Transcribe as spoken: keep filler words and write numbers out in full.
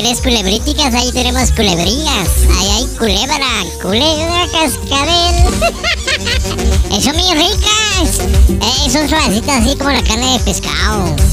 ustedes culebríticas, ahí tenemos culebrillas. Ahí hay culebra, culebra cascabel. Eh, son muy ricas. Eh, son suavecitas así como la carne de pescado.